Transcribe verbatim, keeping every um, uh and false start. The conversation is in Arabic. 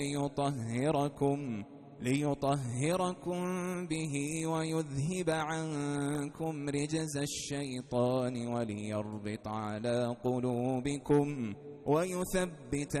ليطهركم ليطهركم به ويذهب عنكم رجز الشيطان وليربط على قلوبكم ويثبت